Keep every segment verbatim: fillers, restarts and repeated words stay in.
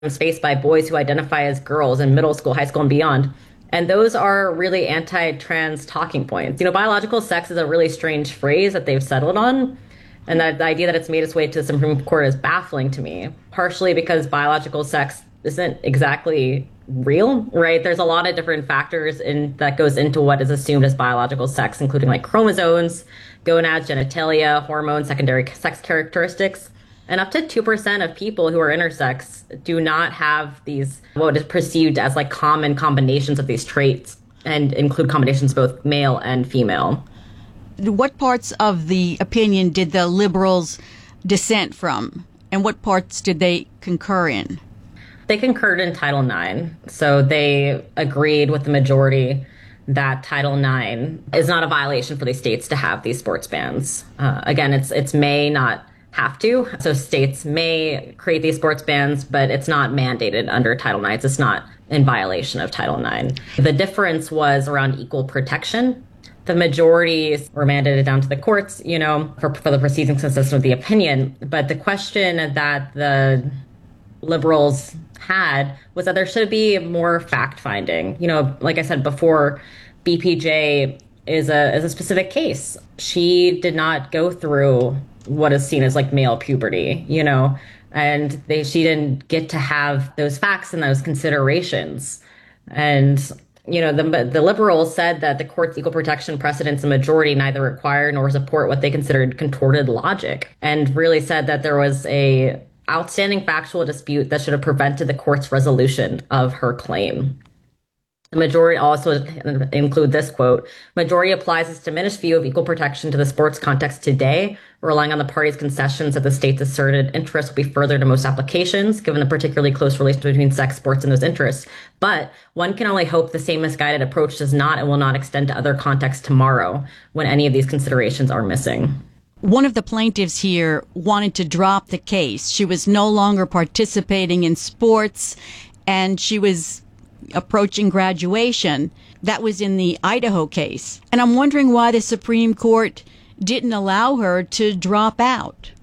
faced by boys who identify as girls in middle school, high school, and beyond. And those are really anti-trans talking points. You know, biological sex is a really strange phrase that they've settled on. And that the idea that it's made its way to the Supreme Court is baffling to me, partially because biological sex isn't exactly real, right? There's a lot of different factors in that goes into what is assumed as biological sex, including like chromosomes, gonads, genitalia, hormones, secondary sex characteristics. And up to two percent of people who are intersex do not have these, what is perceived as like common combinations of these traits, and include combinations both male and female. What parts of the opinion did the liberals dissent from, and what parts did they concur in? They concurred in Title nine. So they agreed with the majority that Title nine is not a violation for these states to have these sports bans. Uh, again, it's it's may, not have to. So states may create these sports bans, but it's not mandated under Title nine. It's not in violation of Title nine. The difference was around equal protection. The majority were mandated down to the courts, you know, for, for the proceedings consistent with the opinion. But the question that the liberals had was that there should be more fact-finding. You know, like I said before, B P J is a is a specific case. She did not go through what is seen as like male puberty, you know, and they she didn't get to have those facts and those considerations. And, you know, the the liberals said that the court's equal protection precedents and majority neither require nor support what they considered contorted logic, and really said that there was a outstanding factual dispute that should have prevented the court's resolution of her claim. The majority also include this quote: majority applies its diminished view of equal protection to the sports context today, relying on the parties' concessions that the state's asserted interests will be furthered to most applications, given the particularly close relation between sex, sports, and those interests. But one can only hope the same misguided approach does not and will not extend to other contexts tomorrow when any of these considerations are missing. One of the plaintiffs here wanted to drop the case. She was no longer participating in sports, and she was approaching graduation. That was in the Idaho case. And I'm wondering why the Supreme Court didn't allow her to drop out.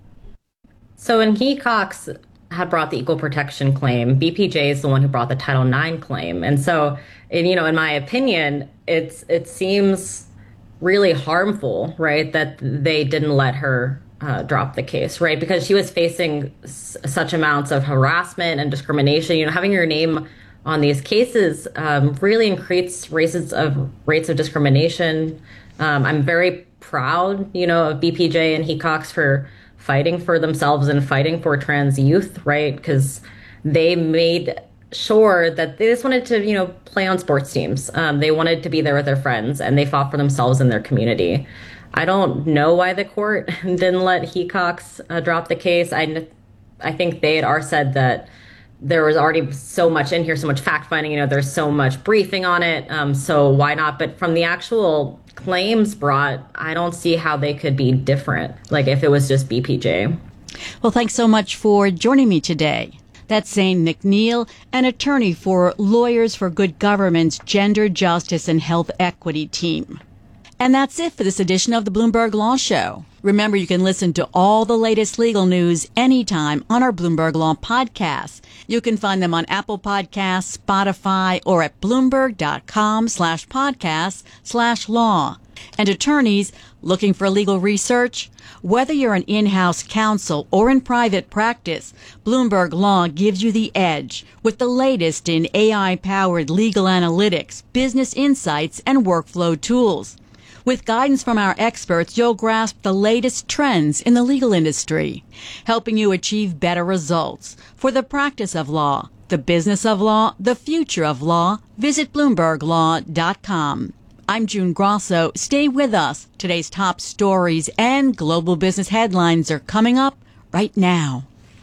So when Hecox had brought the equal protection claim, B P J is the one who brought the Title nine claim. And so, in, you know, in my opinion, it's it seems really harmful, right, that they didn't let her uh, drop the case, right, because she was facing s- such amounts of harassment and discrimination. You know, having your name on these cases um, really increases rates of rates of discrimination. Um, I'm very proud, you know, of B P J and Hecox for fighting for themselves and fighting for trans youth, right? Because they made sure that they just wanted to, you know, play on sports teams. Um, they wanted to be there with their friends, and they fought for themselves and their community. I don't know why the court didn't let Hecox uh, drop the case. I, I think they had already said that there was already so much in here, so much fact finding, you know, there's so much briefing on it. Um, so why not? But from the actual claims brought, I don't see how they could be different, like if it was just B P J. Well, thanks so much for joining me today. That's Zane McNeil, an attorney for Lawyers for Good Government's Gender Justice and Health Equity team. And that's it for this edition of the Bloomberg Law Show. Remember, you can listen to all the latest legal news anytime on our Bloomberg Law podcasts. You can find them on Apple Podcasts, Spotify, or at bloomberg.com slash podcasts slash law. And attorneys looking for legal research? Whether you're an in-house counsel or in private practice, Bloomberg Law gives you the edge with the latest in A I-powered legal analytics, business insights, and workflow tools. With guidance from our experts, you'll grasp the latest trends in the legal industry, helping you achieve better results for the practice of law, the business of law, the future of law. Visit Bloomberg Law dot com. I'm June Grosso. Stay with us. Today's top stories and global business headlines are coming up right now.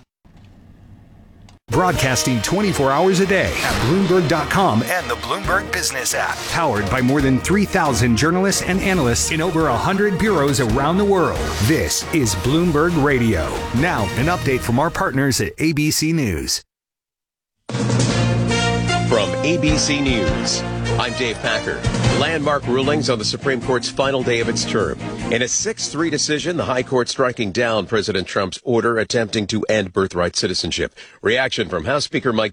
Broadcasting twenty-four hours a day at Bloomberg dot com and the Bloomberg Business app. Powered by more than three thousand journalists and analysts in over one hundred bureaus around the world. This is Bloomberg Radio. Now, an update from our partners at A B C News. From A B C News, I'm Dave Packer. Landmark rulings on the Supreme Court's final day of its term. In a six three decision, the High Court striking down President Trump's order attempting to end birthright citizenship. Reaction from House Speaker Mike